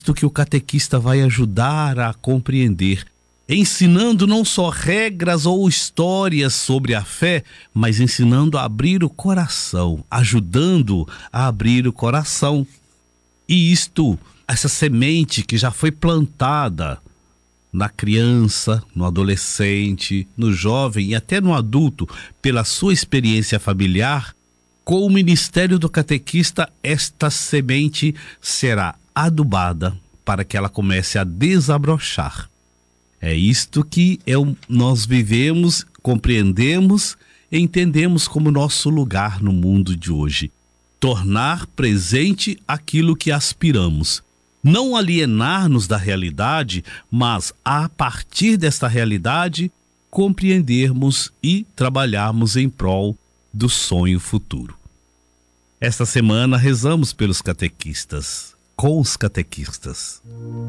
do que o catequista vai ajudar a compreender, ensinando não só regras ou histórias sobre a fé, mas ensinando a abrir o coração, ajudando a abrir o coração. E essa semente que já foi plantada na criança, no adolescente, no jovem e até no adulto, pela sua experiência familiar, com o ministério do catequista, esta semente será adubada para que ela comece a desabrochar. É isto que nós vivemos, compreendemos e entendemos como nosso lugar no mundo de hoje. Tornar presente aquilo que aspiramos. Não alienar-nos da realidade, mas a partir desta realidade, compreendermos e trabalharmos em prol do sonho futuro. Esta semana rezamos pelos catequistas, com os catequistas.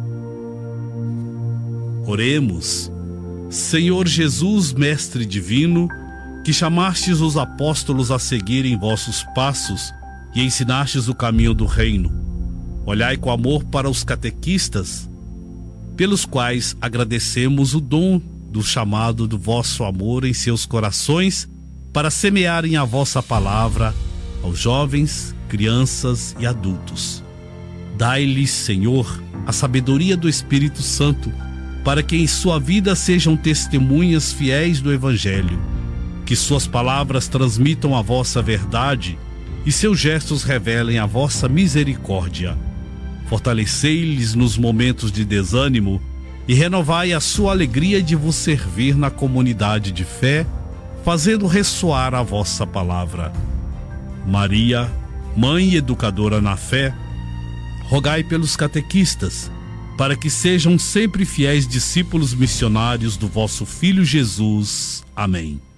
Oremos. Senhor Jesus, Mestre Divino, que chamastes os apóstolos a seguirem vossos passos e ensinastes o caminho do reino, olhai com amor para os catequistas, pelos quais agradecemos o dom do chamado do vosso amor em seus corações para semearem a vossa palavra aos jovens, crianças e adultos. Dai-lhes, Senhor, a sabedoria do Espírito Santo, para que em sua vida sejam testemunhas fiéis do Evangelho, que suas palavras transmitam a vossa verdade e seus gestos revelem a vossa misericórdia. Fortalecei-lhes nos momentos de desânimo e renovai a sua alegria de vos servir na comunidade de fé, fazendo ressoar a vossa palavra. Maria, Mãe e Educadora na fé, rogai pelos catequistas, para que sejam sempre fiéis discípulos missionários do vosso Filho Jesus. Amém.